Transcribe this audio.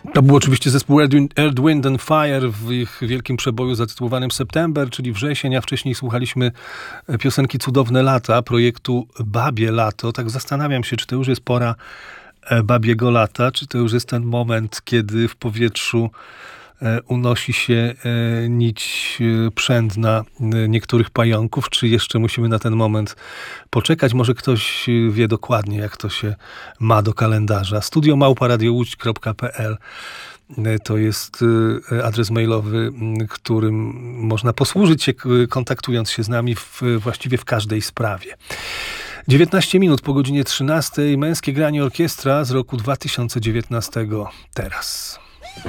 To był oczywiście zespół Earth, Wind and Fire w ich wielkim przeboju zatytułowanym September, czyli wrzesień, a wcześniej słuchaliśmy piosenki Cudowne lata, projektu Babie Lato. Tak zastanawiam się, czy to już jest pora babiego lata, czy to już jest ten moment, kiedy w powietrzu unosi się nić przędna niektórych pająków, czy jeszcze musimy na ten moment poczekać? Może ktoś wie dokładnie, jak to się ma do kalendarza. studio@radiołódź.pl to jest adres mailowy, którym można posłużyć się, kontaktując się z nami właściwie w każdej sprawie. 19 minut po godzinie 13. Męskie granie orkiestra z roku 2019 teraz.